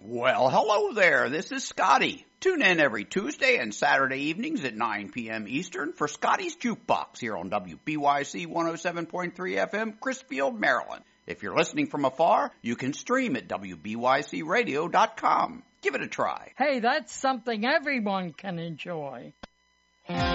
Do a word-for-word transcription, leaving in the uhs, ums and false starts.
Well, hello there. This is Scotty. Tune in every Tuesday and Saturday evenings at nine p.m. Eastern for Scotty's Jukebox here on W B Y C one oh seven point three F M, Chrisfield, Maryland. If you're listening from afar, you can stream at W B Y C radio dot com. Give it a try. Hey, that's something everyone can enjoy.